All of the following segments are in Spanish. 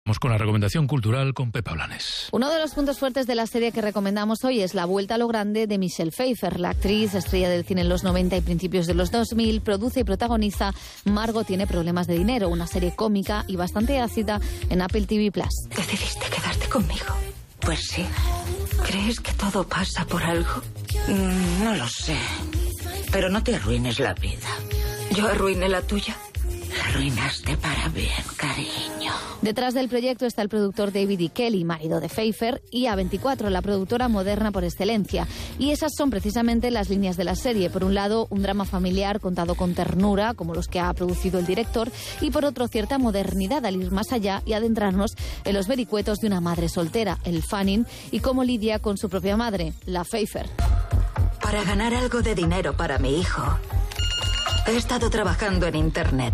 Vamos con la recomendación cultural con Pepa Blanes. Uno de los puntos fuertes de la serie que recomendamos hoy es la vuelta a lo grande de Michelle Pfeiffer. La actriz, estrella del cine en los 90 y principios de los 2000, produce y protagoniza Margot tiene problemas de dinero, una serie cómica y bastante ácida en Apple TV+. ¿Decidiste quedarte conmigo? Pues sí. ¿Crees que todo pasa por algo? No lo sé. Pero no te arruines la vida. ¿Yo arruiné la tuya? La arruinaste para bien, cariño. Detrás del proyecto está el productor David E. Kelly, marido de Pfeiffer, y A24, la productora moderna por excelencia. Y esas son precisamente las líneas de la serie. Por un lado, un drama familiar contado con ternura, como los que ha producido el director, y por otro, cierta modernidad al ir más allá y adentrarnos en los vericuetos de una madre soltera, el Fanning, y cómo lidia con su propia madre, la Pfeiffer. Para ganar algo de dinero para mi hijo, he estado trabajando en internet.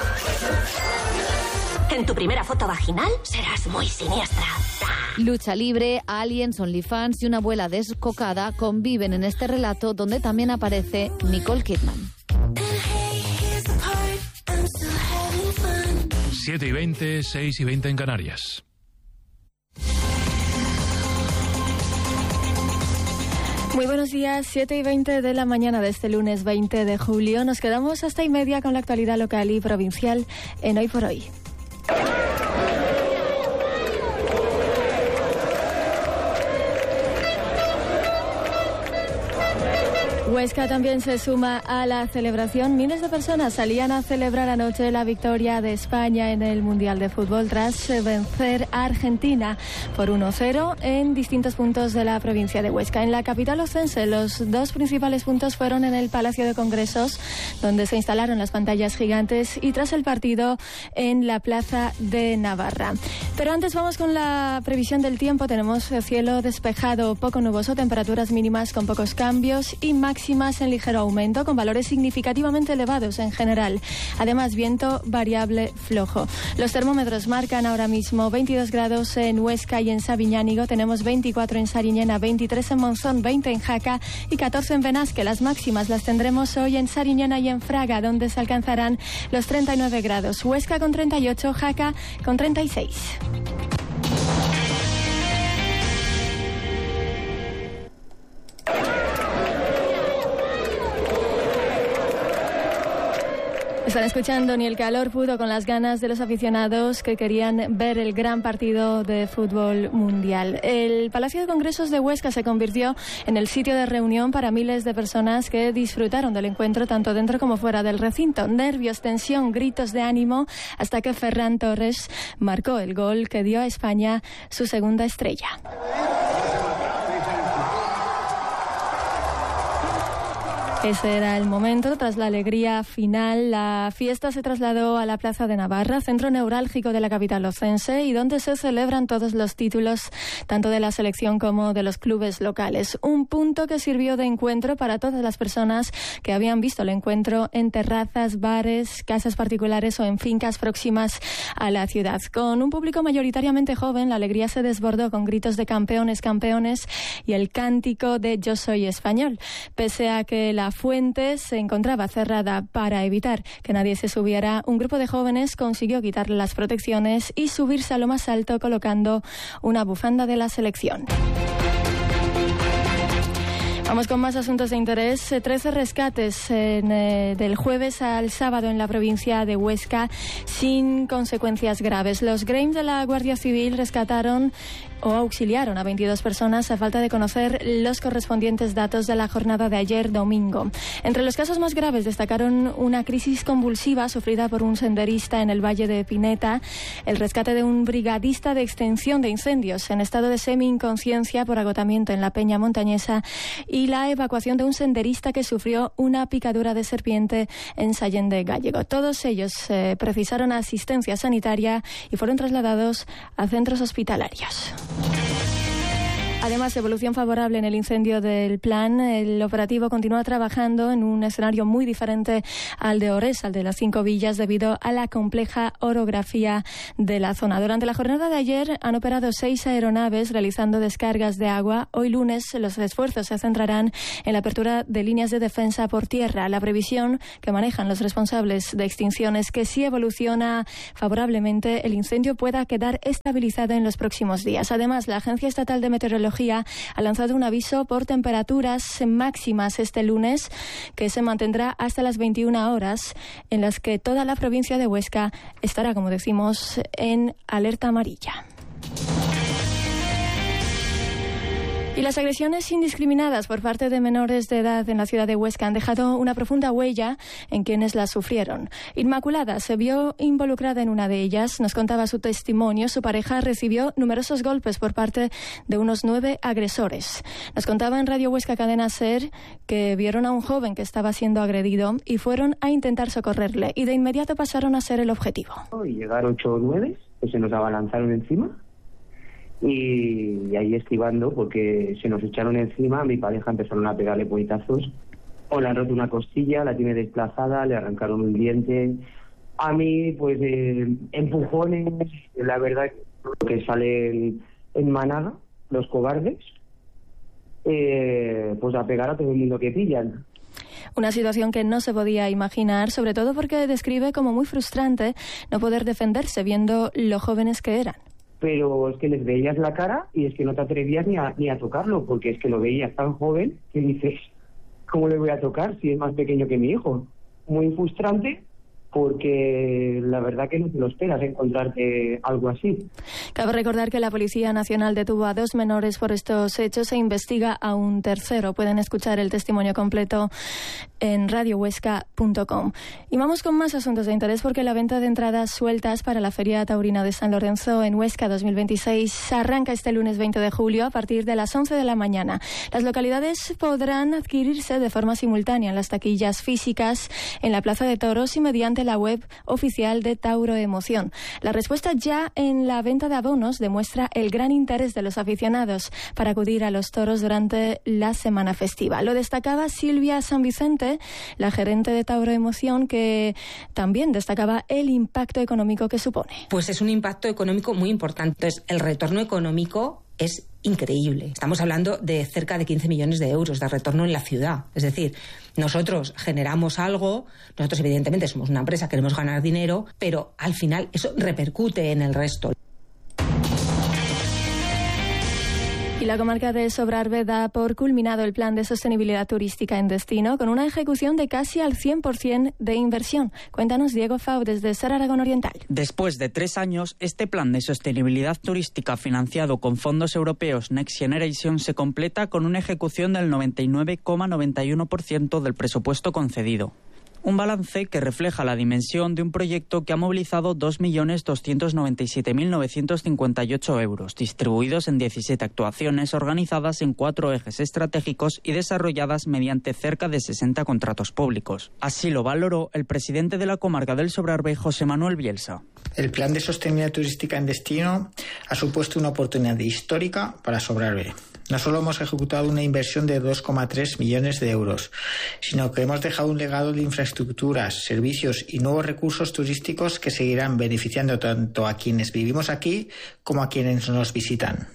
En tu primera foto vaginal serás muy siniestra. Lucha libre, aliens, OnlyFans y una abuela descocada conviven en este relato donde también aparece Nicole Kidman. 7:20, 6:20 en Canarias. Muy buenos días, 7:20 de la mañana de este lunes 20 de julio. Nos quedamos hasta y media con la actualidad local y provincial en Hoy por Hoy. Huesca también se suma a la celebración. Miles de personas salían a celebrar anoche la victoria de España en el Mundial de Fútbol tras vencer a Argentina por 1-0 en distintos puntos de la provincia de Huesca. En la capital ocense, los dos principales puntos fueron en el Palacio de Congresos, donde se instalaron las pantallas gigantes, y tras el partido en la Plaza de Navarra. Pero antes vamos con la previsión del tiempo. Tenemos cielo despejado, poco nuboso, temperaturas mínimas con pocos cambios y máximas en ligero aumento, con valores significativamente elevados en general. Además, viento variable flojo. Los termómetros marcan ahora mismo 22 grados en Huesca y en Sabiñánigo. Tenemos 24 en Sariñena, 23 en Monzón, 20 en Jaca y 14 en Benasque. Las máximas las tendremos hoy en Sariñena y en Fraga, donde se alcanzarán los 39 grados. Huesca con 38, Jaca con 36. Están escuchando Ni el calor pudo con las ganas de los aficionados que querían ver el gran partido de fútbol mundial. El Palacio de Congresos de Huesca se convirtió en el sitio de reunión para miles de personas que disfrutaron del encuentro tanto dentro como fuera del recinto. Nervios, tensión, gritos de ánimo, hasta que Ferran Torres marcó el gol que dio a España su segunda estrella. Ese era el momento. Tras la alegría final, la fiesta se trasladó a la Plaza de Navarra, centro neurálgico de la capital ocense, y donde se celebran todos los títulos, tanto de la selección como de los clubes locales. Un punto que sirvió de encuentro para todas las personas que habían visto el encuentro en terrazas, bares, casas particulares o en fincas próximas a la ciudad. Con un público mayoritariamente joven, la alegría se desbordó con gritos de campeones, campeones y el cántico de Yo soy español. Pese a que la fuente se encontraba cerrada para evitar que nadie se subiera, un grupo de jóvenes consiguió quitarle las protecciones y subirse a lo más alto colocando una bufanda de la selección. Vamos con más asuntos de interés. 13 rescates del jueves al sábado en la provincia de Huesca sin consecuencias graves. Los Greyms de la Guardia Civil rescataron o auxiliaron a 22 personas a falta de conocer los correspondientes datos de la jornada de ayer domingo. Entre los casos más graves destacaron una crisis convulsiva sufrida por un senderista en el Valle de Pineta, el rescate de un brigadista de extinción de incendios en estado de semi-inconsciencia por agotamiento en la Peña Montañesa y la evacuación de un senderista que sufrió una picadura de serpiente en Sallén de Gállego. Todos ellos precisaron asistencia sanitaria y fueron trasladados a centros hospitalarios. Además, evolución favorable en el incendio del Plan. El operativo continúa trabajando en un escenario muy diferente al de Ores, al de las 5 villas, debido a la compleja orografía de la zona. Durante la jornada de ayer han operado 6 aeronaves realizando descargas de agua. Hoy lunes los esfuerzos se centrarán en la apertura de líneas de defensa por tierra. La previsión que manejan los responsables de extinción es que si evoluciona favorablemente, el incendio pueda quedar estabilizado en los próximos días. Además, la Agencia Estatal de Meteorología ha lanzado un aviso por temperaturas máximas este lunes que se mantendrá hasta las 21 horas, en las que toda la provincia de Huesca estará, como decimos, en alerta amarilla. Y las agresiones indiscriminadas por parte de menores de edad en la ciudad de Huesca han dejado una profunda huella en quienes las sufrieron. Inmaculada se vio involucrada en una de ellas. Nos contaba su testimonio. Su pareja recibió numerosos golpes por parte de unos 9 agresores. Nos contaba en Radio Huesca Cadena SER que vieron a un joven que estaba siendo agredido y fueron a intentar socorrerle. Y de inmediato pasaron a ser el objetivo. Y llegaron 8 o 9 que se nos abalanzaron encima. Y ahí esquivando, porque se nos echaron encima, a mi pareja empezaron a pegarle puñetazos, o le han roto una costilla, la tiene desplazada, le arrancaron un diente. A mí, pues, empujones, la verdad que salen en manada, los cobardes, pues a pegar a todo el mundo que pillan. Una situación que no se podía imaginar, sobre todo porque describe como muy frustrante no poder defenderse viendo lo jóvenes que eran. Pero es que les veías la cara y es que no te atrevías ni a tocarlo, porque es que lo veías tan joven que dices, ¿cómo le voy a tocar si es más pequeño que mi hijo? Muy frustrante, porque la verdad que no te lo esperas encontrarte algo así. Cabe recordar que la Policía Nacional detuvo a 2 menores por estos hechos e investiga a un tercero. Pueden escuchar el testimonio completo en radiohuesca.com. Y vamos con más asuntos de interés, porque la venta de entradas sueltas para la Feria Taurina de San Lorenzo en Huesca 2026 arranca este lunes 20 de julio a partir de las 11 de la mañana. Las localidades podrán adquirirse de forma simultánea en las taquillas físicas, en la Plaza de Toros y mediante la web oficial de Tauro Emoción. La respuesta ya en la venta de abonos demuestra el gran interés de los aficionados para acudir a los toros durante la semana festiva. Lo destacaba Silvia San Vicente, la gerente de Tauro Emoción, que también destacaba el impacto económico que supone. Pues es un impacto económico muy importante. Entonces, el retorno económico es increíble. Estamos hablando de cerca de 15 millones de euros de retorno en la ciudad. Es decir, nosotros generamos algo, nosotros evidentemente somos una empresa, queremos ganar dinero, pero al final eso repercute en el resto. Y la comarca de Sobrarbe da por culminado el plan de sostenibilidad turística en destino, con una ejecución de casi al 100% de inversión. Cuéntanos, Diego Fau, desde Ser Aragón Oriental. Después de 3 años, este plan de sostenibilidad turística financiado con fondos europeos Next Generation se completa con una ejecución del 99,91% del presupuesto concedido. Un balance que refleja la dimensión de un proyecto que ha movilizado 2.297.958 euros, distribuidos en 17 actuaciones organizadas en 4 ejes estratégicos y desarrolladas mediante cerca de 60 contratos públicos. Así lo valoró el presidente de la comarca del Sobrarbe, José Manuel Bielsa. El plan de sostenibilidad turística en destino ha supuesto una oportunidad histórica para Sobrarbe. No solo hemos ejecutado una inversión de 2,3 millones de euros, sino que hemos dejado un legado de infraestructuras, servicios y nuevos recursos turísticos que seguirán beneficiando tanto a quienes vivimos aquí como a quienes nos visitan.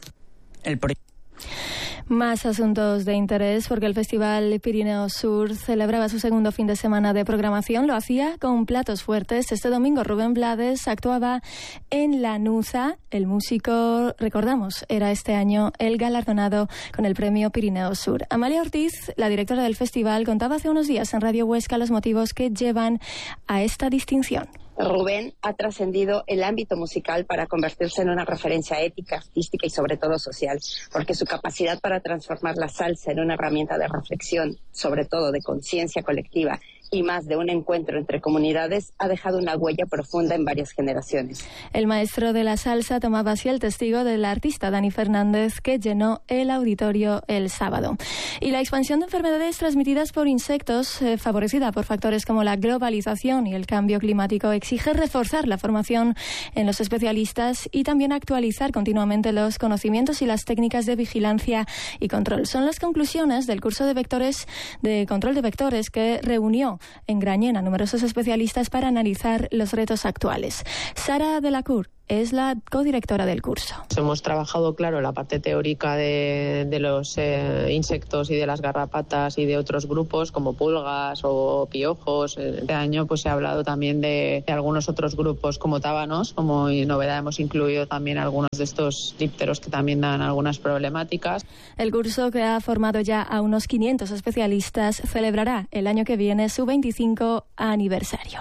Más asuntos de interés, porque el Festival Pirineo Sur celebraba su segundo fin de semana de programación. Lo hacía con platos fuertes. Este domingo Rubén Blades actuaba en La Nuza. El músico, recordamos, era este año el galardonado con el premio Pirineo Sur. Amalia Ortiz, la directora del festival, contaba hace unos días en Radio Huesca los motivos que llevan a esta distinción. Rubén ha trascendido el ámbito musical para convertirse en una referencia ética, artística y sobre todo social, porque su capacidad para transformar la salsa en una herramienta de reflexión, sobre todo de conciencia colectiva y más de un encuentro entre comunidades ha dejado una huella profunda en varias generaciones. El maestro de la salsa tomaba así el testigo del artista Dani Fernández, que llenó el auditorio el sábado. Y la expansión de enfermedades transmitidas por insectos, favorecida por factores como la globalización y el cambio climático, exige reforzar la formación en los especialistas y también actualizar continuamente los conocimientos y las técnicas de vigilancia y control. Son las conclusiones del curso de control de vectores que reunió en Grañén a numerosos especialistas para analizar los retos actuales. Sara Delacour es la codirectora del curso. Hemos trabajado, claro, la parte teórica de los insectos y de las garrapatas y de otros grupos como pulgas o piojos. Este año pues se ha hablado también de algunos otros grupos como tábanos. Como novedad hemos incluido también algunos de estos dípteros que también dan algunas problemáticas. El curso, que ha formado ya a unos 500 especialistas, celebrará el año que viene su 25 aniversario.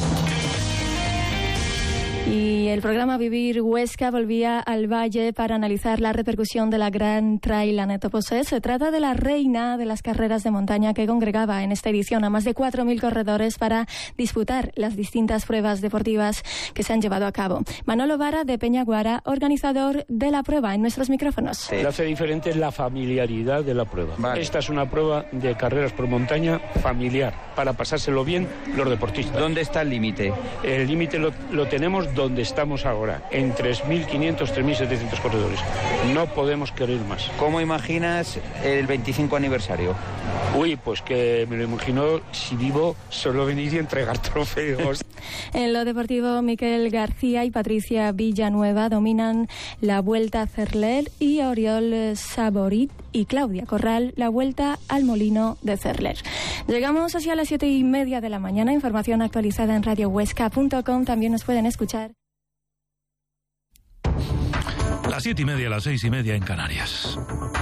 Y el programa Vivir Huesca volvía al Valle para analizar la repercusión de la Gran Trail Anetoposé. Se trata de la reina de las carreras de montaña que congregaba en esta edición a más de 4.000 corredores para disputar las distintas pruebas deportivas que se han llevado a cabo. Manolo Vara, de Peñaguara, organizador de la prueba, en nuestros micrófonos. Lo hace diferente la familiaridad de la prueba. Vale. Esta es una prueba de carreras por montaña familiar, para pasárselo bien los deportistas. ¿Dónde está el límite? El límite lo tenemos donde estamos ahora, en 3.500, 3.700 corredores. No podemos querer más. ¿Cómo imaginas el 25 aniversario? Uy, pues que me lo imagino si vivo solo venir y entregar trofeos. En lo deportivo, Miquel García y Patricia Villanueva dominan la Vuelta a Cerler y Oriol Saborit y Claudia Corral la Vuelta al Molino de Cerler. Llegamos hacia las 7:30 de la mañana. Información actualizada en radiohuesca.com. También nos pueden escuchar. Las 7:30, las 6:30 en Canarias.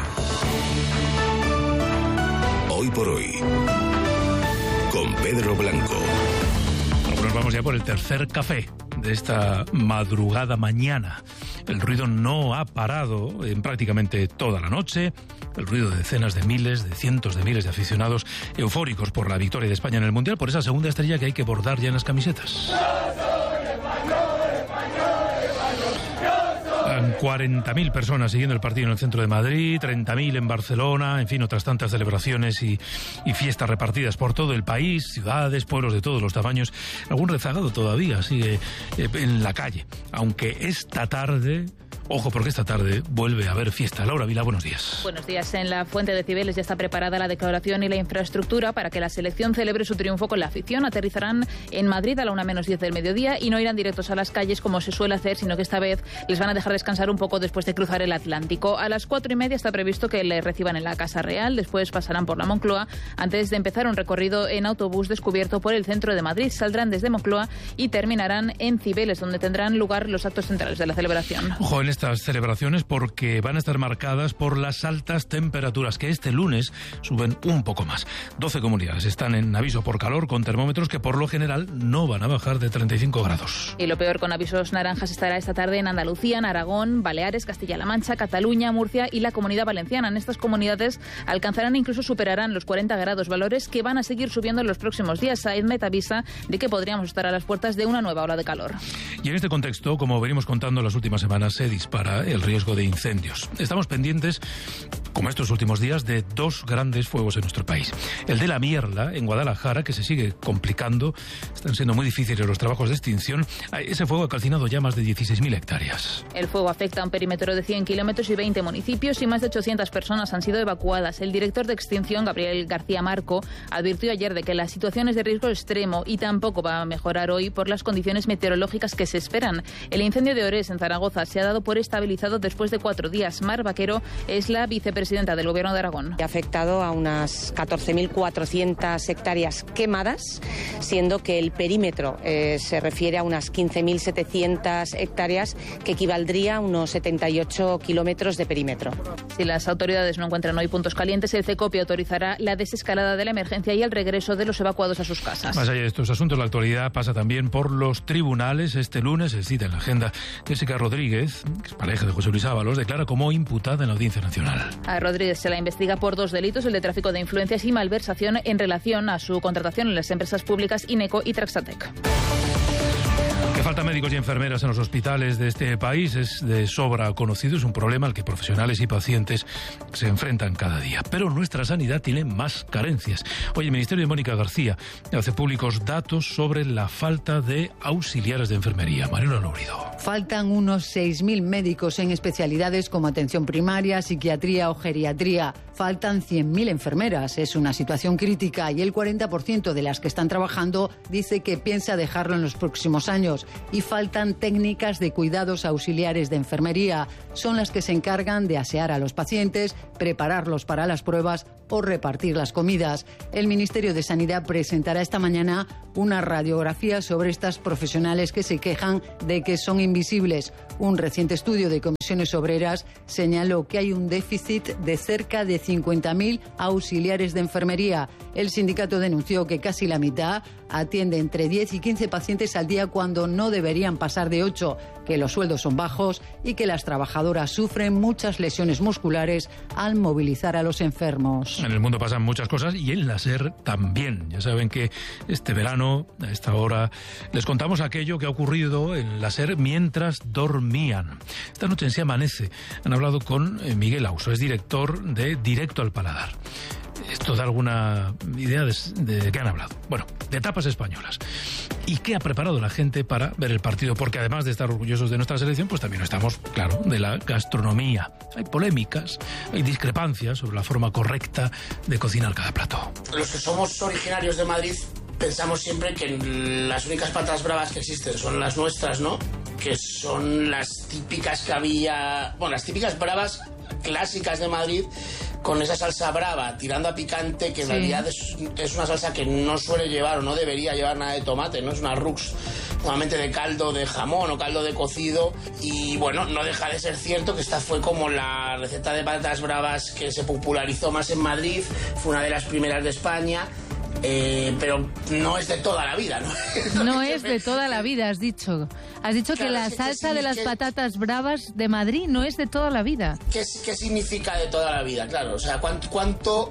Hoy por hoy, con Pedro Blanco. Nos vamos ya por el tercer café de esta madrugada mañana. El ruido no ha parado en prácticamente toda la noche. El ruido de decenas de miles, de cientos de miles de aficionados eufóricos por la victoria de España en el Mundial, por esa segunda estrella que hay que bordar ya en las camisetas. 40.000 personas siguiendo el partido en el centro de Madrid, 30.000 en Barcelona, en fin, otras tantas celebraciones y fiestas repartidas por todo el país, ciudades, pueblos de todos los tamaños. Algún rezagado todavía sigue en la calle, aunque esta tarde... Ojo, porque esta tarde vuelve a haber fiesta. Laura Vila, buenos días. Buenos días. En la Fuente de Cibeles ya está preparada la declaración y la infraestructura para que la selección celebre su triunfo con la afición. Aterrizarán en Madrid a la 1:10 del mediodía y no irán directos a las calles como se suele hacer, sino que esta vez les van a dejar descansar un poco después de cruzar el Atlántico. A las 4:30 está previsto que les reciban en la Casa Real, después pasarán por la Moncloa antes de empezar un recorrido en autobús descubierto por el centro de Madrid. Saldrán desde Moncloa y terminarán en Cibeles, donde tendrán lugar los actos centrales de la celebración. Ojo en estas celebraciones, porque van a estar marcadas por las altas temperaturas que este lunes suben un poco más. 12 comunidades están en aviso por calor con termómetros que por lo general no van a bajar de 35 grados. Y lo peor, con avisos naranjas, estará esta tarde en Andalucía, en Aragón, Baleares, Castilla-La Mancha, Cataluña, Murcia y la Comunidad Valenciana. En estas comunidades alcanzarán e incluso superarán los 40 grados, valores que van a seguir subiendo en los próximos días. Saedmet avisa de que podríamos estar a las puertas de una nueva ola de calor. Y en este contexto, como venimos contando las últimas semanas, se dispara el riesgo de incendios. Estamos pendientes, como estos últimos días, de dos grandes fuegos en nuestro país. El de la Mierla, en Guadalajara, que se sigue complicando. Están siendo muy difíciles los trabajos de extinción. Ese fuego ha calcinado ya más de 16.000 hectáreas. El fuego afecta a un perímetro de 100 kilómetros y 20 municipios y más de 800 personas han sido evacuadas. El director de extinción, Gabriel García Marco, advirtió ayer de que la situación es de riesgo extremo y tampoco va a mejorar hoy por las condiciones meteorológicas que se esperan. El incendio de Orés, en Zaragoza, se ha dado por estabilizado después de 4 días. Mar Vaquero es la vicepresidenta del Gobierno de Aragón. Ha afectado a unas 14.400 hectáreas quemadas, siendo que el perímetro se refiere a unas 15.700 hectáreas, que equivaldría a unos 78 kilómetros de perímetro. Si las autoridades no encuentran hoy puntos calientes, el CECOPI autorizará la desescalada de la emergencia y el regreso de los evacuados a sus casas. Más allá de estos asuntos, la actualidad pasa también por los tribunales. Este lunes se cita en la agenda Jessica Rodríguez, que es pareja de José Luis Ábalos, declara como imputada en la Audiencia Nacional. A Rodríguez se la investiga por 2 delitos, el de tráfico de influencias y malversación en relación a su contratación en las empresas públicas Ineco y Traxatec. Que falta médicos y enfermeras en los hospitales de este país es de sobra conocido, es un problema al que profesionales y pacientes se enfrentan cada día. Pero nuestra sanidad tiene más carencias. Hoy el Ministerio de Mónica García hace públicos datos sobre la falta de auxiliares de enfermería. Mariano Nourido. Faltan unos 6.000 médicos en especialidades como atención primaria, psiquiatría o geriatría. Faltan 100.000 enfermeras. Es una situación crítica y el 40% de las que están trabajando dice que piensa dejarlo en los próximos años. Y faltan técnicas de cuidados auxiliares de enfermería. Son las que se encargan de asear a los pacientes, prepararlos para las pruebas o repartir las comidas. El Ministerio de Sanidad presentará esta mañana una radiografía sobre estas profesionales que se quejan de que son invisibles. Un reciente estudio de Comisiones Obreras señaló que hay un déficit de cerca de 50.000 auxiliares de enfermería. El sindicato denunció que casi la mitad atiende entre 10 y 15 pacientes al día cuando no deberían pasar de 8, que los sueldos son bajos y que las trabajadoras sufren muchas lesiones musculares al movilizar a los enfermos. En el mundo pasan muchas cosas y en la SER también. Ya saben que este verano, a esta hora, les contamos aquello que ha ocurrido en la SER mientras dormían. Esta noche en Se Amanece han hablado con Miguel Auso, es director de Directo al Paladar. ¿Esto da alguna idea de qué han hablado? Bueno, de tapas españolas. ¿Y qué ha preparado la gente para ver el partido? Porque además de estar orgullosos de nuestra selección, pues también estamos, claro, de la gastronomía. Hay polémicas, hay discrepancias sobre la forma correcta de cocinar cada plato. Los que somos originarios de Madrid pensamos siempre que las únicas patatas bravas que existen son las nuestras, ¿no? Que son las típicas que había... Bueno, las típicas bravas clásicas de Madrid, con esa salsa brava, tirando a picante, que en realidad es una salsa que no suele llevar o no debería llevar nada de tomate, ¿no? Es una rux normalmente de caldo de jamón o caldo de cocido. Y bueno, no deja de ser cierto que esta fue como la receta de patatas bravas que se popularizó más en Madrid, fue una de las primeras de España. Pero no es de toda la vida, ¿no? No es de toda la vida, has dicho. Has dicho claro, que la salsa de las patatas bravas de Madrid no es de toda la vida. ¿Qué significa de toda la vida? Claro, o sea, ¿cuánto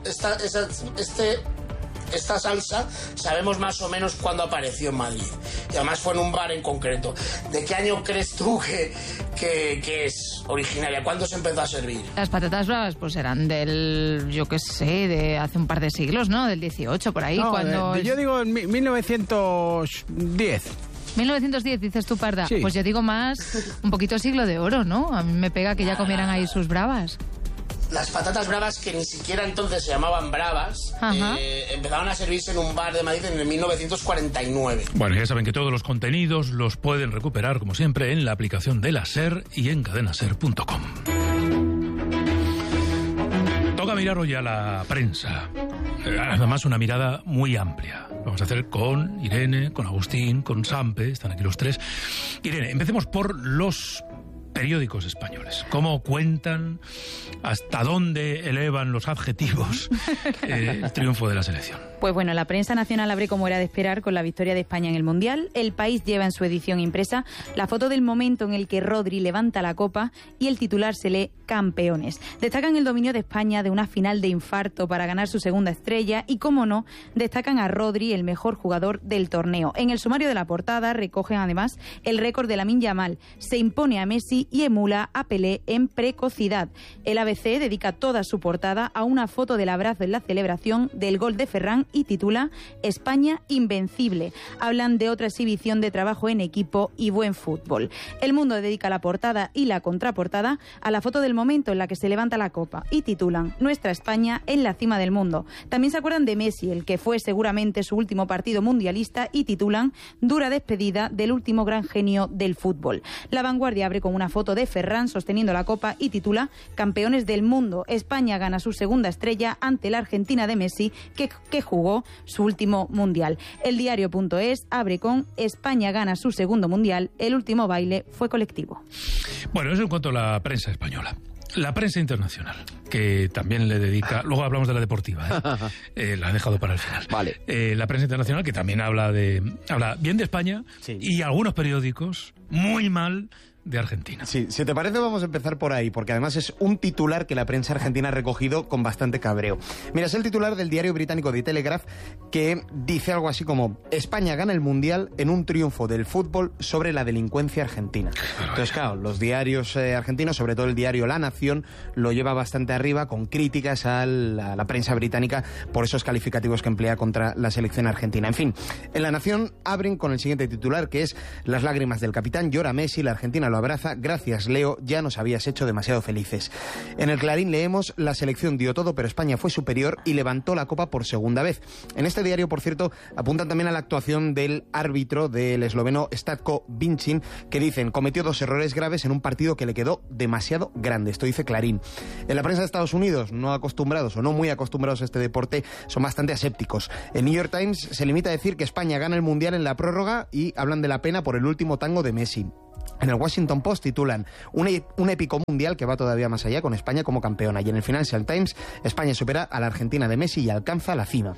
esta salsa sabemos más o menos cuándo apareció en Madrid? Y además fue en un bar en concreto. ¿De qué año crees tú que es originaria? ¿Cuándo se empezó a servir? Las patatas bravas pues eran del, yo qué sé, de hace un par de siglos, ¿no? Del 18, por ahí. No, cuando yo digo en 1910. 1910, dices tú, Parda. Sí. Pues yo digo más, un poquito siglo de oro, ¿no? A mí me pega que ya comieran ahí sus bravas. Las patatas bravas, que ni siquiera entonces se llamaban bravas, empezaron a servirse en un bar de Madrid en el 1949. Bueno, ya saben que todos los contenidos los pueden recuperar, como siempre, en la aplicación de la SER y en cadenaser.com. Toca mirar hoy a la prensa. Además, una mirada muy amplia. Vamos a hacer con Irene, con Agustín, con Sampe, están aquí los tres. Irene, empecemos por los periódicos españoles. ¿Cómo cuentan, hasta dónde elevan los adjetivos el triunfo de la selección? Pues bueno, la prensa nacional abre como era de esperar con la victoria de España en el Mundial. El País lleva en su edición impresa la foto del momento en el que Rodri levanta la copa y el titular se lee campeones. Destacan el dominio de España de una final de infarto para ganar su segunda estrella y, como no, destacan a Rodri, el mejor jugador del torneo. En el sumario de la portada recogen además el récord de Lamine Yamal. Se impone a Messi y emula a Pelé en precocidad. El ABC dedica toda su portada a una foto del abrazo en la celebración del gol de Ferran y titula España invencible. Hablan de otra exhibición de trabajo en equipo y buen fútbol. El Mundo dedica la portada y la contraportada a la foto del momento en la que se levanta la copa y titulan Nuestra España en la cima del mundo. También se acuerdan de Messi, el que fue seguramente su último partido mundialista, y titulan Dura despedida del último gran genio del fútbol. La Vanguardia abre con una foto de Ferran sosteniendo la copa y titula Campeones del mundo. España gana su segunda estrella ante la Argentina de Messi, que jugó su último mundial. El Diario.es abre con España gana su segundo mundial, el último baile fue colectivo. Bueno, eso en cuanto a la prensa española. La prensa internacional, que también le dedica... Luego hablamos de la deportiva, la he dejado para el final. Vale. La prensa internacional, que también habla bien de España, sí, y algunos periódicos muy mal de Argentina. Sí, si te parece vamos a empezar por ahí, porque además es un titular que la prensa argentina ha recogido con bastante cabreo. Mira, es el titular del diario británico The Telegraph, que dice algo así como: España gana el Mundial en un triunfo del fútbol sobre la delincuencia argentina. Entonces, claro, los diarios argentinos, sobre todo el diario La Nación, lo lleva bastante arriba con críticas a la prensa británica por esos calificativos que emplea contra la selección argentina. En fin, en La Nación abren con el siguiente titular, que es: las lágrimas del capitán, llora Messi, la Argentina lo abraza, gracias Leo, ya nos habías hecho demasiado felices. En el Clarín leemos: la selección dio todo, pero España fue superior y levantó la copa por segunda vez. En este diario, por cierto, apuntan también a la actuación del árbitro del esloveno Statko Vincin, que dicen cometió 2 errores graves en un partido que le quedó demasiado grande. Esto dice Clarín. En la prensa de Estados Unidos, no acostumbrados o no muy acostumbrados a este deporte, son bastante asépticos. El New York Times se limita a decir que España gana el Mundial en la prórroga y hablan de la pena por el último tango de Messi. En el Washington Post titulan un épico mundial que va todavía más allá, con España como campeona. Y en el Financial Times, España supera a la Argentina de Messi y alcanza la cima.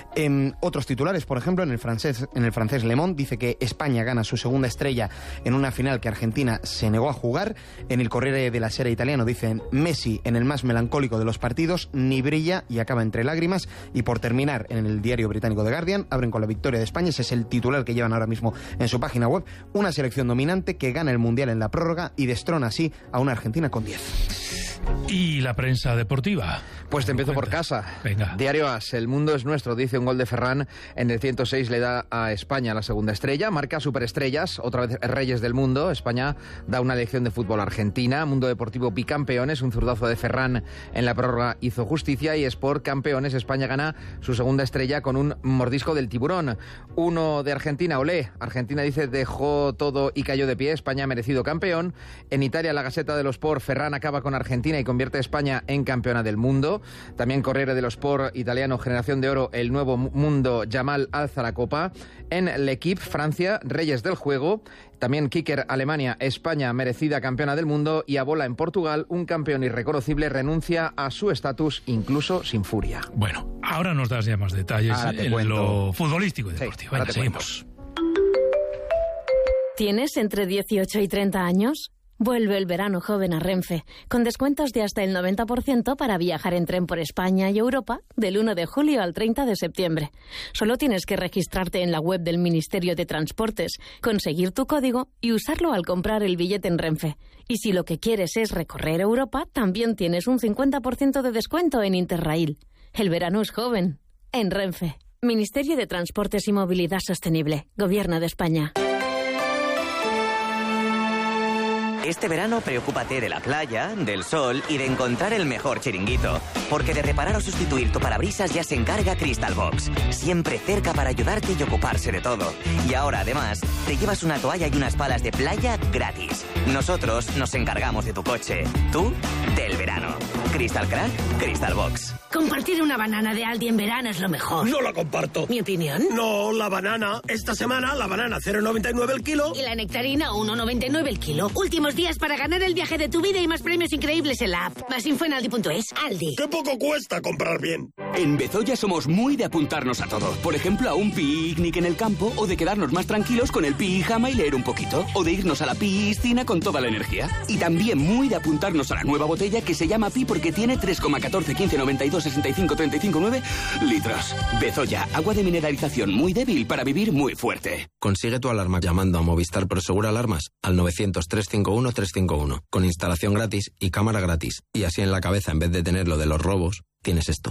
Otros titulares, por ejemplo, en el francés Le Monde dice que España gana su segunda estrella en una final que Argentina se negó a jugar. En el Corriere della Sera italiano dicen: Messi, en el más melancólico de los partidos, ni brilla y acaba entre lágrimas. Y por terminar, en el diario británico The Guardian, abren con la victoria de España. Ese es el titular que llevan ahora mismo en su página web: una selección dominante que gana el Mundial en la prórroga y destrona así a una Argentina con 10. ¿Y la prensa deportiva? Pues te empiezo por casa. Venga. Diario AS, el mundo es nuestro, dice: un gol de Ferran en el 106 le da a España la segunda estrella. Marca superestrellas, otra vez reyes del mundo. España da una lección de fútbol a Argentina. Mundo Deportivo bicampeones, un zurdazo de Ferran en la prórroga hizo justicia. Y Sport campeones, España gana su segunda estrella con un mordisco del tiburón. Uno de Argentina, olé. Argentina dice: dejó todo y cayó de pie. España ha merecido campeón. En Italia, la Gazzetta dello Sport, Ferran acaba con Argentina y convierte a España en campeona del mundo. También Corriere dello Sport italiano, Generación de Oro, el nuevo mundo, Yamal alza la copa. En L'Equipe, Francia, reyes del juego. También Kicker, Alemania, España merecida campeona del mundo. Y Abola en Portugal, un campeón irreconocible renuncia a su estatus incluso sin furia. Bueno, ahora nos das ya más detalles en lo futbolístico y deportivo. Venga, seguimos. ¿Tienes entre 18 y 30 años? Vuelve el verano joven a Renfe, con descuentos de hasta el 90% para viajar en tren por España y Europa del 1 de julio al 30 de septiembre. Solo tienes que registrarte en la web del Ministerio de Transportes, conseguir tu código y usarlo al comprar el billete en Renfe. Y si lo que quieres es recorrer Europa, también tienes un 50% de descuento en Interrail. El verano es joven. En Renfe. Ministerio de Transportes y Movilidad Sostenible. Gobierno de España. Este verano preocúpate de la playa, del sol y de encontrar el mejor chiringuito. Porque de reparar o sustituir tu parabrisas ya se encarga Crystal Box. Siempre cerca para ayudarte y ocuparse de todo. Y ahora, además, te llevas una toalla y unas palas de playa gratis. Nosotros nos encargamos de tu coche. Tú, del verano. Crystal Crack, Crystal Box. Compartir una banana de Aldi en verano es lo mejor. No la comparto. ¿Mi opinión? No, la banana. Esta semana la banana 0,99 el kilo. Y la nectarina 1,99 el kilo. Últimos días para ganar el viaje de tu vida y más premios increíbles en la app. Más info en aldi.es. Aldi. ¡Qué poco cuesta comprar bien! En Bezoya somos muy de apuntarnos a todo. Por ejemplo, a un picnic en el campo, o de quedarnos más tranquilos con el pijama y leer un poquito, o de irnos a la piscina con toda la energía. Y también muy de apuntarnos a la nueva botella que se llama Pi porque tiene 3,14, 15, 92, 65, 35, 9 litros. Bezoya, agua de mineralización muy débil para vivir muy fuerte. Consigue tu alarma llamando a Movistar Prosegur Alarmas al 900-351-351, con instalación gratis y cámara gratis. Y así en la cabeza, en vez de tener lo de los robos, tienes esto.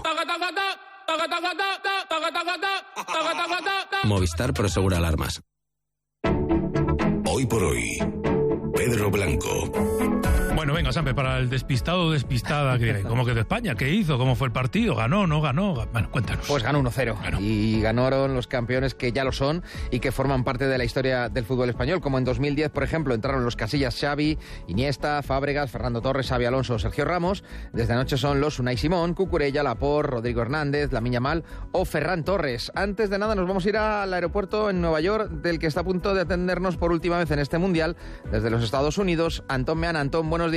Movistar Prosegur Alarmas. Hoy por hoy, Pedro Blanco. Bueno, venga, Sampe, para el despistado o despistada, ¿cómo que de España? ¿Qué hizo? ¿Cómo fue el partido? ¿Ganó? ¿No ganó? Bueno, cuéntanos. Pues ganó 1-0. Y ganaron los campeones que ya lo son y que forman parte de la historia del fútbol español. Como en 2010, por ejemplo, entraron los Casillas, Xavi, Iniesta, Fábregas, Fernando Torres, Xavi Alonso, Sergio Ramos. Desde anoche son los Unai Simón, Cucurella, Laporte, Rodrigo Hernández, Lamine Yamal o Ferran Torres. Antes de nada, nos vamos a ir al aeropuerto en Nueva York, del que está a punto de atendernos por última vez en este Mundial, desde los Estados Unidos, Antón Meana. Antón, buenos días.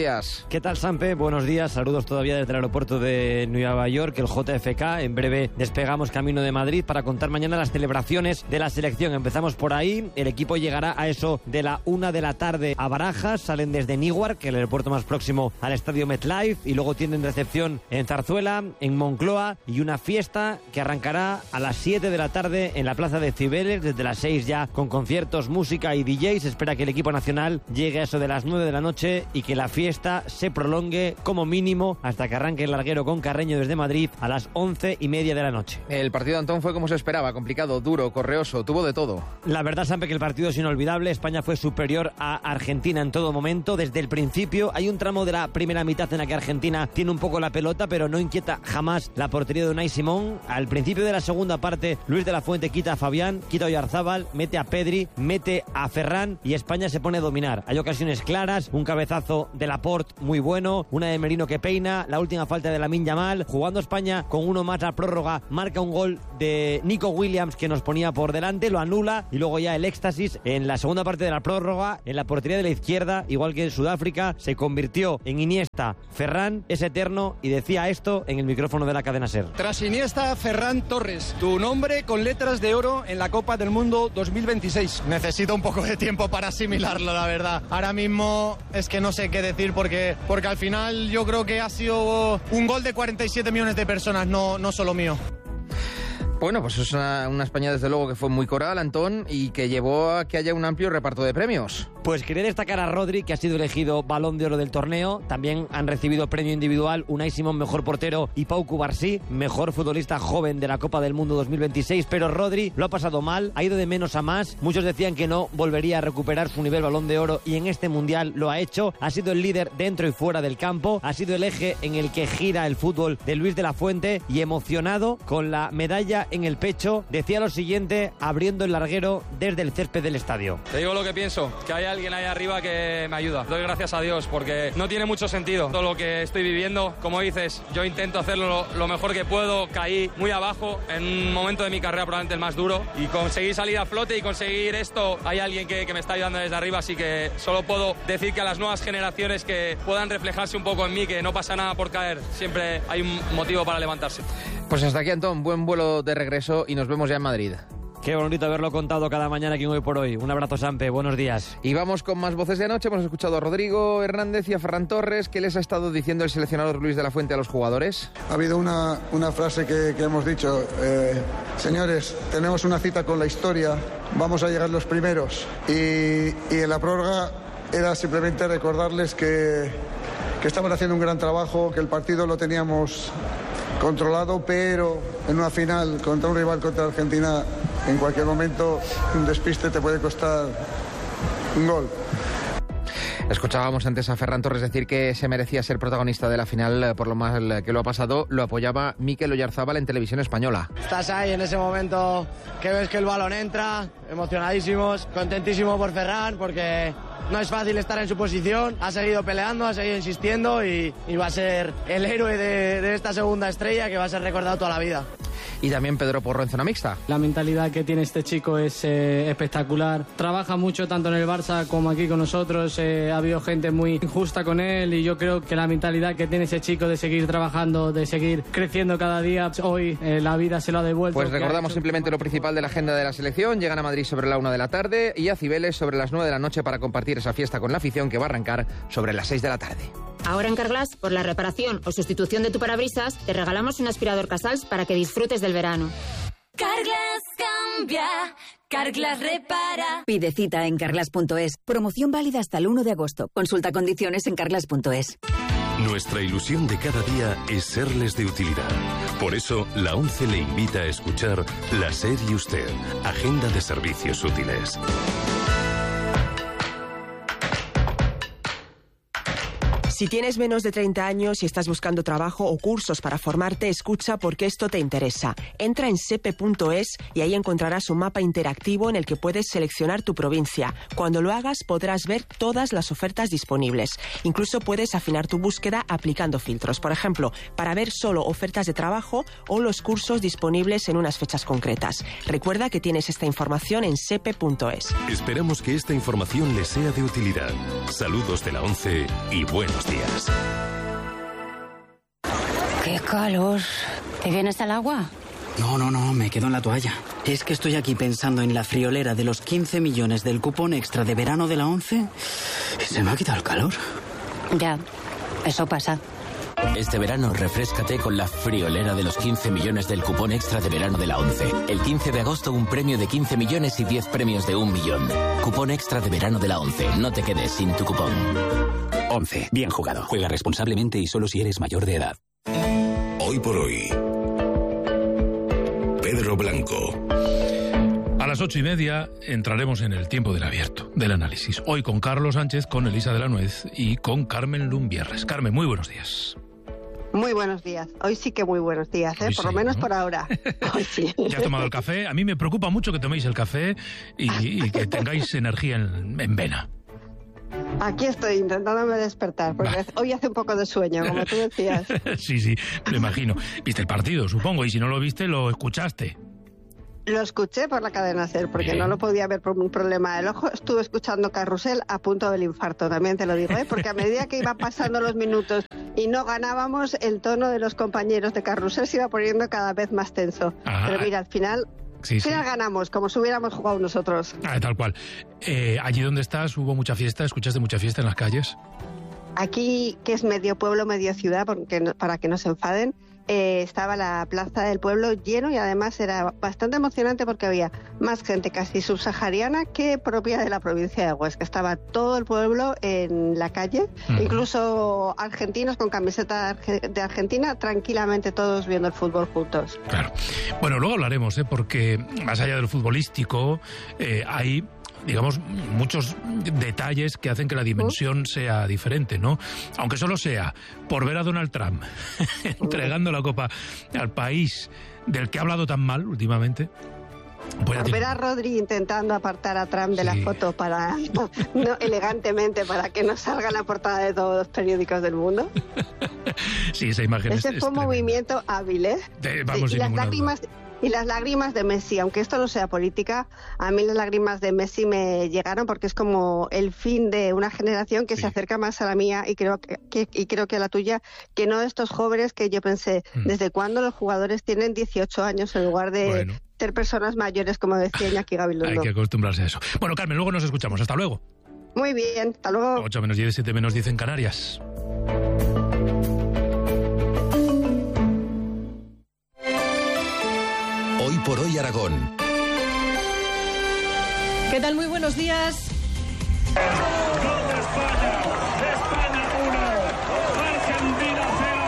días. ¿Qué tal, Sampe? Buenos días. Saludos todavía desde el aeropuerto de Nueva York, el JFK. En breve despegamos camino de Madrid para contar mañana las celebraciones de la selección. Empezamos por ahí. El equipo llegará a eso de la 1 de la tarde a Barajas. Salen desde Newark, que es el aeropuerto más próximo al estadio MetLife, y luego tienen recepción en Zarzuela, en Moncloa, y una fiesta que arrancará a las 7 de la tarde en la plaza de Cibeles, desde las 6 ya con conciertos, música y DJs. Se espera que el equipo nacional llegue a eso de las 9 de la noche y que la fiesta se prolongue como mínimo hasta que arranque el larguero con Carreño desde Madrid a las 11:30 de la noche. El partido, Antón, fue como se esperaba, complicado, duro, correoso, tuvo de todo. La verdad, Sampe, que el partido es inolvidable. España fue superior a Argentina en todo momento, desde el principio. Hay un tramo de la primera mitad en la que Argentina tiene un poco la pelota, pero no inquieta jamás la portería de Unai Simón. Al principio de la segunda parte, Luis de la Fuente quita a Fabián, quita a Oyarzábal, mete a Pedri, mete a Ferran y España se pone a dominar. Hay ocasiones claras, un cabezazo de Laporte muy bueno, una de Merino que peina, la última falta de Lamine Yamal. Jugando España con uno más a prórroga, marca un gol de Nico Williams que nos ponía por delante, lo anula, y luego ya el éxtasis en la segunda parte de la prórroga, en la portería de la izquierda, igual que en Sudáfrica, se convirtió en Iniesta. Ferran es eterno, y decía esto en el micrófono de la cadena SER. Tras Iniesta, Ferran Torres, tu nombre con letras de oro en la Copa del Mundo 2026. Necesito un poco de tiempo para asimilarlo, la verdad. Ahora mismo es que no sé qué decir porque al final yo creo que ha sido un gol de 47 millones de personas, no solo mío. Bueno, pues es una España desde luego que fue muy coral, Antón, y que llevó a que haya un amplio reparto de premios. Pues quería destacar a Rodri, que ha sido elegido Balón de Oro del torneo. También han recibido premio individual Unai Simón, mejor portero, y Pau Cubarsí, mejor futbolista joven de la Copa del Mundo 2026. Pero Rodri lo ha pasado mal, ha ido de menos a más. Muchos decían que no volvería a recuperar su nivel Balón de Oro, y en este Mundial lo ha hecho. Ha sido el líder dentro y fuera del campo, ha sido el eje en el que gira el fútbol de Luis de la Fuente, y emocionado con la medalla en el pecho, decía lo siguiente abriendo el larguero desde el césped del estadio. Te digo lo que pienso, que hay alguien ahí arriba que me ayuda. Doy gracias a Dios porque no tiene mucho sentido todo lo que estoy viviendo. Como dices, yo intento hacerlo lo mejor que puedo. Caí muy abajo en un momento de mi carrera probablemente el más duro, y conseguí salir a flote y conseguir esto. Hay alguien que me está ayudando desde arriba, así que solo puedo decir que a las nuevas generaciones que puedan reflejarse un poco en mí, que no pasa nada por caer, siempre hay un motivo para levantarse. Pues hasta aquí, Antón, buen vuelo de regreso y nos vemos ya en Madrid. Qué bonito haberlo contado cada mañana aquí en Hoy por Hoy. Un abrazo, Sampe, buenos días. Y vamos con más voces de anoche. Hemos escuchado a Rodrigo Hernández y a Ferran Torres. ¿Qué les ha estado diciendo el seleccionador Luis de la Fuente a los jugadores? Ha habido una frase que hemos dicho. Señores, tenemos una cita con la historia, vamos a llegar los primeros. Y en la prórroga era simplemente recordarles que estaban haciendo un gran trabajo, que el partido lo teníamos controlado, pero en una final contra un rival, contra Argentina, en cualquier momento un despiste te puede costar un gol. Escuchábamos antes a Ferran Torres decir que se merecía ser protagonista de la final por lo mal que lo ha pasado. Lo apoyaba Mikel Oyarzábal en Televisión Española. Estás ahí en ese momento que ves que el balón entra, emocionadísimos, contentísimo por Ferran porque no es fácil estar en su posición, ha seguido peleando, ha seguido insistiendo y va a ser el héroe de esta segunda estrella que va a ser recordado toda la vida. Y también Pedro Porro en zona mixta. La mentalidad que tiene este chico es espectacular. Trabaja mucho tanto en el Barça como aquí con nosotros. Ha habido gente muy injusta con él y yo creo que la mentalidad que tiene ese chico de seguir trabajando, de seguir creciendo cada día, hoy la vida se lo ha devuelto. Pues recordamos simplemente lo principal de la agenda de la selección. Llegan a Madrid sobre la 1 de la tarde y a Cibeles sobre las 9 de la noche para compartir esa fiesta con la afición que va a arrancar sobre las 6 de la tarde. Ahora en Carglass, por la reparación o sustitución de tu parabrisas, te regalamos un aspirador Casals para que disfrutes del verano. Carglass cambia, Carglass repara. Pide cita en carglass.es. Promoción válida hasta el 1 de agosto. Consulta condiciones en carglass.es. Nuestra ilusión de cada día es serles de utilidad. Por eso, la ONCE le invita a escuchar La SER y Usted, Agenda de Servicios Útiles. Si tienes menos de 30 años y estás buscando trabajo o cursos para formarte, escucha porque esto te interesa. Entra en sepe.es y ahí encontrarás un mapa interactivo en el que puedes seleccionar tu provincia. Cuando lo hagas podrás ver todas las ofertas disponibles. Incluso puedes afinar tu búsqueda aplicando filtros. Por ejemplo, para ver solo ofertas de trabajo o los cursos disponibles en unas fechas concretas. Recuerda que tienes esta información en sepe.es. Esperamos que esta información les sea de utilidad. Saludos de la ONCE y buenos los días. ¡Qué calor! ¿Te vienes al agua? No, me quedo en la toalla. Es que estoy aquí pensando en la friolera de los 15 millones del cupón extra de verano de la 11 y se me ha quitado el calor. Ya, eso pasa. Este verano refréscate con la friolera de los 15 millones del cupón extra de verano de la 11. El 15 de agosto un premio de 15 millones y 10 premios de 1 millón. Cupón extra de verano de la 11. No te quedes sin tu cupón. 11. Bien jugado. Juega responsablemente y solo si eres mayor de edad. Hoy por hoy. Pedro Blanco. A las 8:30 entraremos en el tiempo del abierto, del análisis. Hoy con Carlos Sánchez, con Elisa de la Nuez y con Carmen Lumbierres. Carmen, muy buenos días. Muy buenos días. Hoy sí que muy buenos días, ¿eh? Por lo menos, ¿no? Por ahora. Hoy sí. ¿Ya has tomado el café? A mí me preocupa mucho que toméis el café y que tengáis energía en vena. Aquí estoy intentándome despertar, porque hoy hace un poco de sueño, como tú decías. Sí, me imagino. Viste el partido, supongo, y si no lo viste, lo escuchaste. Lo escuché por la cadena SER, porque no lo podía ver por un problema del ojo. Estuve escuchando Carrusel a punto del infarto, también te lo digo, ¿eh? Porque a medida que iban pasando los minutos y no ganábamos, el tono de los compañeros de Carrusel se iba poniendo cada vez más tenso. Pero mira, al final... Sí. Ganamos, como si hubiéramos jugado nosotros. Tal cual. Allí donde estás, ¿hubo mucha fiesta? ¿Escuchaste mucha fiesta en las calles? Aquí, que es medio pueblo, medio ciudad, porque para que no se enfaden, estaba la plaza del pueblo lleno y además era bastante emocionante porque había más gente casi subsahariana que propia de la provincia de Huesca. Estaba todo el pueblo en la calle, incluso argentinos con camiseta de Argentina, tranquilamente todos viendo el fútbol juntos. Claro. Bueno, luego hablaremos, porque más allá del futbolístico hay... digamos, muchos detalles que hacen que la dimensión sea diferente, ¿no? Aunque solo sea por ver a Donald Trump entregando la copa al país del que ha hablado tan mal últimamente. Por ver a Rodri intentando apartar a Trump de la foto para no elegantemente para que no salga en la portada de todos los periódicos del mundo. Sí, esa imagen Ese fue un movimiento hábil, ¿eh? Vamos, sin ninguna duda. Y las lágrimas de Messi, aunque esto no sea política, a mí las lágrimas de Messi me llegaron porque es como el fin de una generación que se acerca más a la mía y creo que a la tuya, que no estos jóvenes que yo pensé, ¿desde cuándo los jugadores tienen 18 años en lugar de ser personas mayores, como decía Iñaki Gabilondo? Hay que acostumbrarse a eso. Bueno, Carmen, luego nos escuchamos. Hasta luego. Muy bien, hasta luego. 8 menos 10, 7 menos 10 en Canarias. Hoy por hoy Aragón. ¿Qué tal? Muy buenos días. Gol de España. España 1. Argentina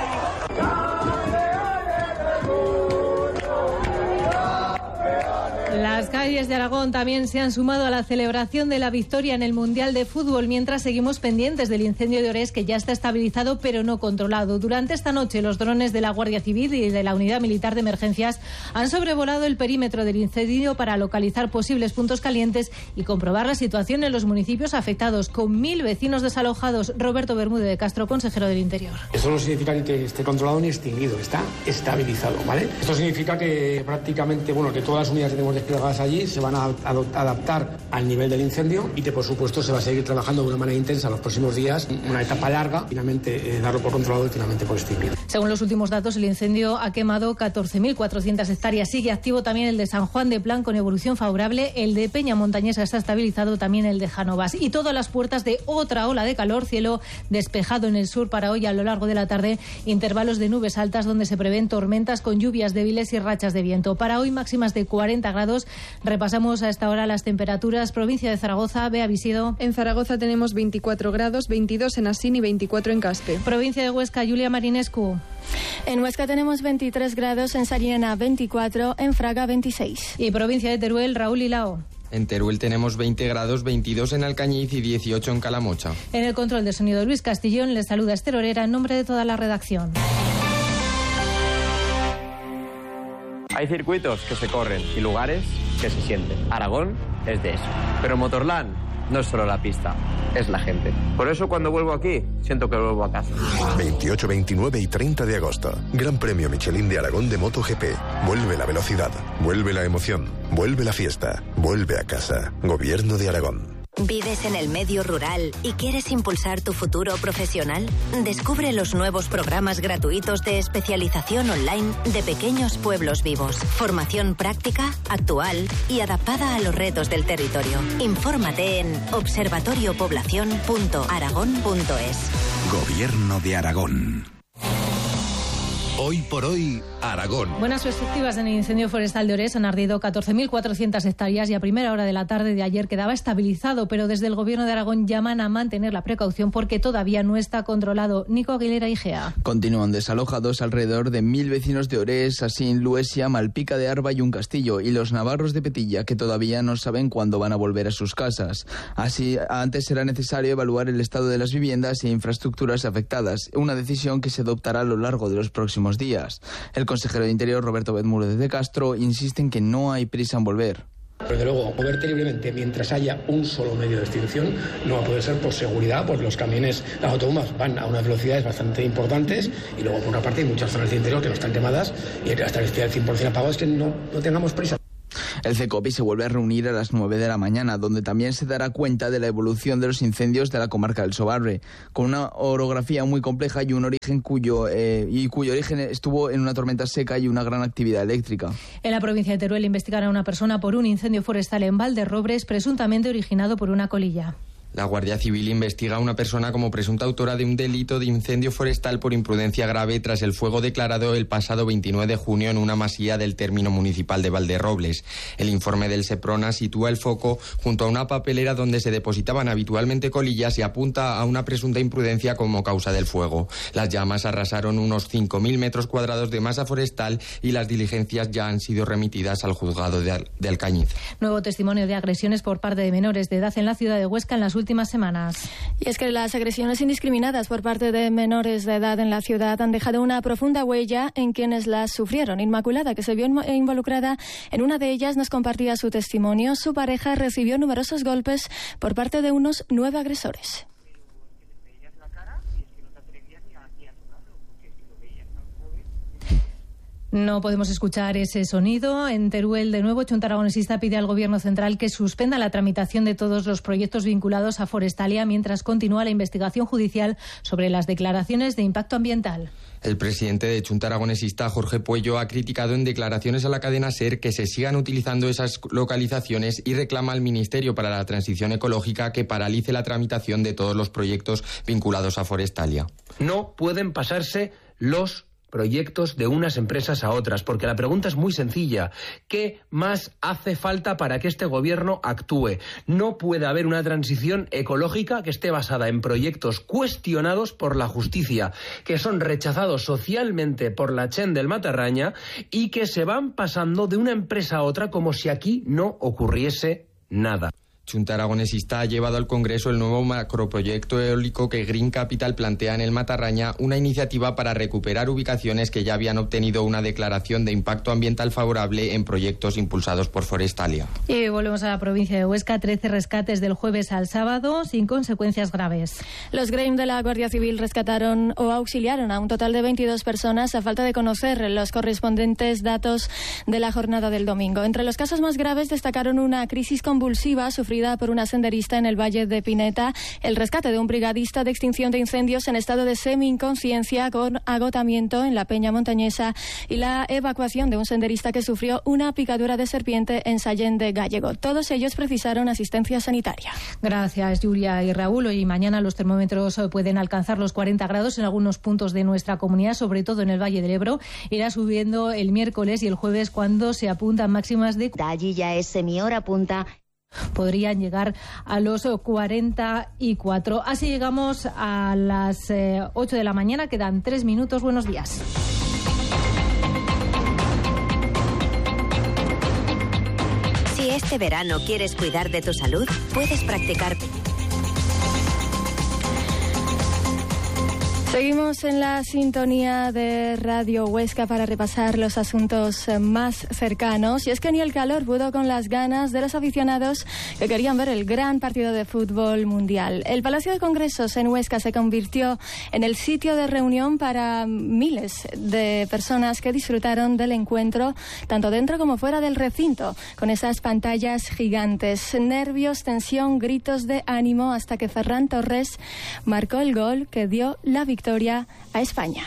0. Las calles de Aragón también se han sumado a la celebración de la victoria en el Mundial de Fútbol, mientras seguimos pendientes del incendio de Orés, que ya está estabilizado pero no controlado. Durante esta noche, los drones de la Guardia Civil y de la Unidad Militar de Emergencias han sobrevolado el perímetro del incendio para localizar posibles puntos calientes y comprobar la situación en los municipios afectados, con 1.000 vecinos desalojados. Roberto Bermúdez de Castro, consejero del Interior. Eso no significa ni que esté controlado ni extinguido, está estabilizado, ¿vale? Esto significa que prácticamente, que todas las unidades que tenemos desplegadas allí se van a adaptar al nivel del incendio y que, por supuesto, se va a seguir trabajando de una manera intensa en los próximos días, una etapa larga, finalmente darlo por controlado y finalmente por extinguir. Según los últimos datos, el incendio ha quemado 14.400 hectáreas. Sigue activo también el de San Juan de Plan con evolución favorable, el de Peña Montañesa está estabilizado, también el de Janovas. Y todas las puertas de otra ola de calor, cielo despejado en el sur para hoy a lo largo de la tarde, intervalos de nubes altas donde se prevén tormentas con lluvias débiles y rachas de viento. Para hoy máximas de 40 grados. Repasamos a esta hora las temperaturas. Provincia de Zaragoza, Bea Visido. En Zaragoza tenemos 24 grados, 22 en Asín y 24 en Caspe. Provincia de Huesca, Julia Marinescu. En Huesca tenemos 23 grados, en Sariñena 24, en Fraga 26. Y provincia de Teruel, Raúl Hilao. En Teruel tenemos 20 grados, 22 en Alcañiz y 18 en Calamocha. En el control de sonido, Luis Castillón, les saluda Esther Orera en nombre de toda la redacción. Hay circuitos que se corren y lugares que se sienten. Aragón es de eso. Pero Motorland no es solo la pista, es la gente. Por eso cuando vuelvo aquí, siento que vuelvo a casa. 28, 29 y 30 de agosto. Gran Premio Michelin de Aragón de MotoGP. Vuelve la velocidad, vuelve la emoción, vuelve la fiesta, vuelve a casa. Gobierno de Aragón. ¿Vives en el medio rural y quieres impulsar tu futuro profesional? Descubre los nuevos programas gratuitos de especialización online de Pequeños Pueblos Vivos. Formación práctica, actual y adaptada a los retos del territorio. Infórmate en observatoriopoblacion.aragón.es. Gobierno de Aragón. Hoy por hoy, Aragón. Buenas perspectivas en el incendio forestal de Orés. Han ardido 14.400 hectáreas y a primera hora de la tarde de ayer quedaba estabilizado, pero desde el Gobierno de Aragón llaman a mantener la precaución porque todavía no está controlado. Nico Aguilera, IGEA. Continúan desalojados alrededor de 1.000 vecinos de Orés, Asín, Luesia, Malpica de Arba y Un Castillo, y los navarros de Petilla, que todavía no saben cuándo van a volver a sus casas. Así, antes será necesario evaluar el estado de las viviendas e infraestructuras afectadas, una decisión que se adoptará a lo largo de los próximos días. El consejero de Interior, Roberto Bermúdez de Castro, insiste en que no hay prisa en volver. Desde luego, mover terriblemente mientras haya un solo medio de extinción no va a poder ser por seguridad, porque los camiones, las autobombas van a unas velocidades bastante importantes y luego, por una parte, hay muchas zonas de interior que no están quemadas y hasta que esté al 100% apagado es que no tengamos prisa. El CECOPI se vuelve a reunir a las 9 de la mañana, donde también se dará cuenta de la evolución de los incendios de la comarca del Sobarre, con una orografía muy compleja y un origen cuyo origen estuvo en una tormenta seca y una gran actividad eléctrica. En la provincia de Teruel investigan a una persona por un incendio forestal en Valderrobres, presuntamente originado por una colilla. La Guardia Civil investiga a una persona como presunta autora de un delito de incendio forestal por imprudencia grave tras el fuego declarado el pasado 29 de junio en una masía del término municipal de Valderrobles. El informe del Seprona sitúa el foco junto a una papelera donde se depositaban habitualmente colillas y apunta a una presunta imprudencia como causa del fuego. Las llamas arrasaron unos 5.000 metros cuadrados de masa forestal y las diligencias ya han sido remitidas al juzgado de Alcañiz. Nuevo testimonio de agresiones por parte de menores de edad en la ciudad de Huesca en las últimas semanas. Y es que las agresiones indiscriminadas por parte de menores de edad en la ciudad han dejado una profunda huella en quienes las sufrieron. Inmaculada, que se vio involucrada en una de ellas, nos compartía su testimonio. Su pareja recibió numerosos golpes por parte de unos 9 agresores. No podemos escuchar ese sonido. En Teruel, de nuevo, Chunta Aragonesista pide al Gobierno central que suspenda la tramitación de todos los proyectos vinculados a Forestalia mientras continúa la investigación judicial sobre las declaraciones de impacto ambiental. El presidente de Chunta Aragonesista, Jorge Puello, ha criticado en declaraciones a la cadena SER que se sigan utilizando esas localizaciones y reclama al Ministerio para la Transición Ecológica que paralice la tramitación de todos los proyectos vinculados a Forestalia. No pueden pasarse los proyectos de unas empresas a otras, porque la pregunta es muy sencilla. ¿Qué más hace falta para que este gobierno actúe? No puede haber una transición ecológica que esté basada en proyectos cuestionados por la justicia, que son rechazados socialmente por la Chen del Matarraña y que se van pasando de una empresa a otra como si aquí no ocurriese nada. Chunta Aragonesista ha llevado al Congreso el nuevo macroproyecto eólico que Green Capital plantea en el Matarraña, una iniciativa para recuperar ubicaciones que ya habían obtenido una declaración de impacto ambiental favorable en proyectos impulsados por Forestalia. Y volvemos a la provincia de Huesca. 13 rescates del jueves al sábado sin consecuencias graves. Los GREIM de la Guardia Civil rescataron o auxiliaron a un total de 22 personas a falta de conocer los correspondientes datos de la jornada del domingo. Entre los casos más graves destacaron una crisis convulsiva sufrida por una senderista en el Valle de Pineta, el rescate de un brigadista de extinción de incendios en estado de semi-inconsciencia con agotamiento en la Peña Montañesa y la evacuación de un senderista que sufrió una picadura de serpiente en Sallén de Gállego. Todos ellos precisaron asistencia sanitaria. Gracias, Julia y Raúl. Hoy y mañana los termómetros pueden alcanzar los 40 grados en algunos puntos de nuestra comunidad, sobre todo en el Valle del Ebro. Irá subiendo el miércoles y el jueves cuando se apuntan máximas de... Allí ya es semi-hora punta. Podrían llegar a los 44. Así llegamos a las 8 de la mañana. Quedan 3 minutos. Buenos días. Si este verano quieres cuidar de tu salud, puedes practicar Seguimos en la sintonía de Radio Huesca para repasar los asuntos más cercanos. Y es que ni el calor pudo con las ganas de los aficionados que querían ver el gran partido de fútbol mundial. El Palacio de Congresos en Huesca se convirtió en el sitio de reunión para miles de personas que disfrutaron del encuentro, tanto dentro como fuera del recinto, con esas pantallas gigantes. Nervios, tensión, gritos de ánimo, hasta que Ferran Torres marcó el gol que dio la victoria a España.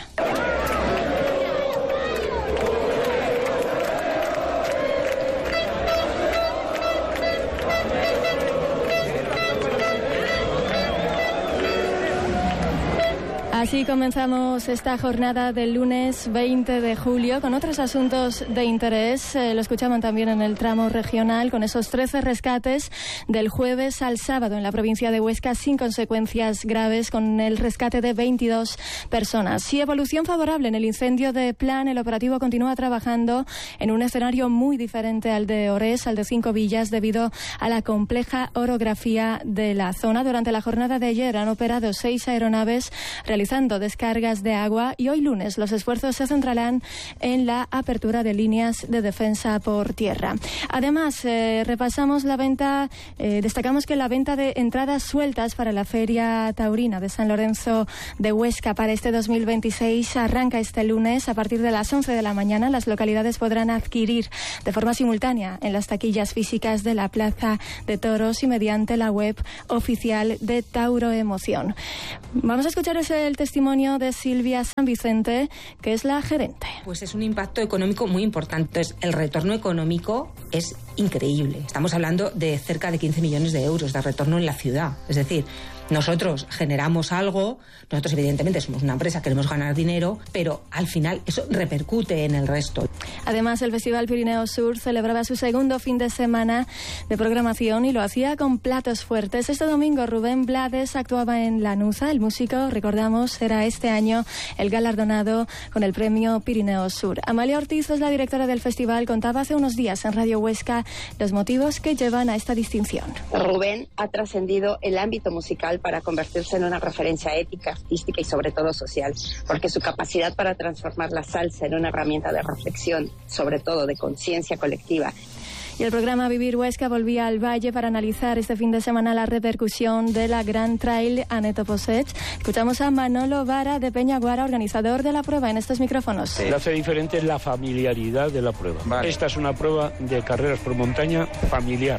Así comenzamos esta jornada del lunes 20 de julio con otros asuntos de interés. Lo escuchaban también en el tramo regional con esos 13 rescates del jueves al sábado en la provincia de Huesca sin consecuencias graves, con el rescate de 22 personas. Y evolución favorable en el incendio de Plan. El operativo continúa trabajando en un escenario muy diferente al de Orés, al de Cinco Villas, debido a la compleja orografía de la zona. Durante la jornada de ayer han operado 6 aeronaves realizando descargas de agua, y hoy lunes los esfuerzos se centrarán en la apertura de líneas de defensa por tierra. Además, repasamos la venta, destacamos que la venta de entradas sueltas para la Feria Taurina de San Lorenzo de Huesca para este 2026 arranca este lunes a partir de las 11 de la mañana. Las localidades podrán adquirir de forma simultánea en las taquillas físicas de la Plaza de Toros y mediante la web oficial de Tauro Emoción. Vamos a escuchar el testimonio de Silvia San Vicente, que es la gerente. Pues es un impacto económico muy importante. El retorno económico es increíble. Estamos hablando de cerca de 15 millones de euros de retorno en la ciudad. Es decir, nosotros generamos algo, nosotros evidentemente somos una empresa, queremos ganar dinero, pero al final eso repercute en el resto. Además, el Festival Pirineo Sur celebraba su segundo fin de semana de programación y lo hacía con platos fuertes. Este domingo Rubén Blades actuaba en Lanuza. El músico, recordamos, era este año el galardonado con el premio Pirineo Sur. Amalia Ortiz es la directora del festival. Contaba hace unos días en Radio Huesca los motivos que llevan a esta distinción. Rubén ha trascendido el ámbito musical para convertirse en una referencia ética, artística y sobre todo social, porque su capacidad para transformar la salsa en una herramienta de reflexión, sobre todo de conciencia colectiva. Y el programa Vivir Huesca volvía al Valle para analizar este fin de semana la repercusión de la Gran Trail Aneto Poset. Escuchamos a Manolo Vara de Peñaguara, organizador de la prueba, en estos micrófonos. Lo hace diferente la familiaridad de la prueba. Vale. Esta es una prueba de carreras por montaña familiar.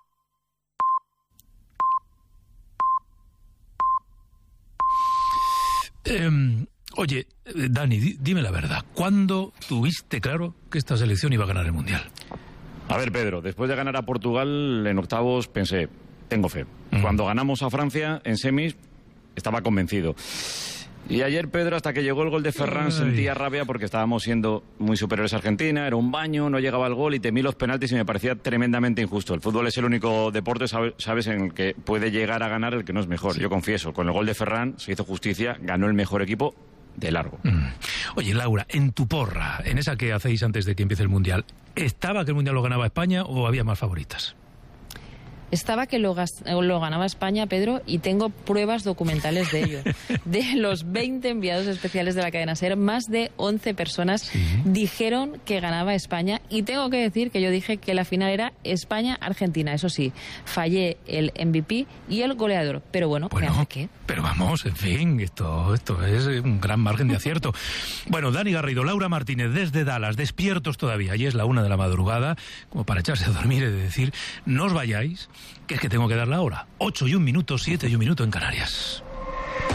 Oye, Dani, dime la verdad. ¿Cuándo tuviste claro que esta selección iba a ganar el Mundial? A ver, Pedro, después de ganar a Portugal en octavos pensé, tengo fe. Cuando ganamos a Francia en semis, estaba convencido. Y ayer, Pedro, hasta que llegó el gol de Ferran, sentía rabia porque estábamos siendo muy superiores a Argentina, era un baño, no llegaba el gol y temí los penaltis y me parecía tremendamente injusto. El fútbol es el único deporte, sabes, en el que puede llegar a ganar el que no es mejor. Sí. Yo confieso, con el gol de Ferran se hizo justicia, ganó el mejor equipo de largo. Oye, Laura, en tu porra, en esa que hacéis antes de que empiece el Mundial, ¿estaba que el Mundial lo ganaba España o había más favoritas? Estaba que lo ganaba España, Pedro, y tengo pruebas documentales de ello. De los 20 enviados especiales de la cadena SER, más de 11 personas dijeron que ganaba España, y tengo que decir que yo dije que la final era España-Argentina. Eso sí, fallé el MVP y el goleador, pero bueno, ¿me hace qué? Pero vamos, en fin, esto es un gran margen de acierto. Bueno, Dani Garrido, Laura Martínez, desde Dallas, despiertos todavía, y es la 1 de la madrugada, como para echarse a dormir y de decir, no os vayáis, que es que tengo que dar la hora. 8 y 1 minuto, 7 y 1 minuto en Canarias.